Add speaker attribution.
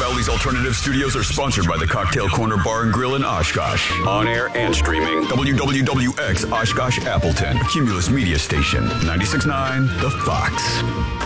Speaker 1: Valley's Alternative Studios are sponsored by the Cocktail Corner Bar and Grill in Oshkosh. On air and streaming, WWWX Oshkosh Appleton, Cumulus Media Station, 96.9 The Fox.